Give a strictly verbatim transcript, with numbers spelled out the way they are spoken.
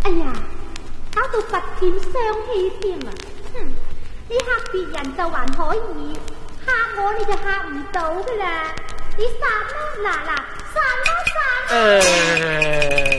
哎呀，搞到佛劍傷氣添啊！哼，你嚇別人就還可以，嚇我你就嚇唔到噶啦！你殺啦，嗱嗱，殺啦殺啦！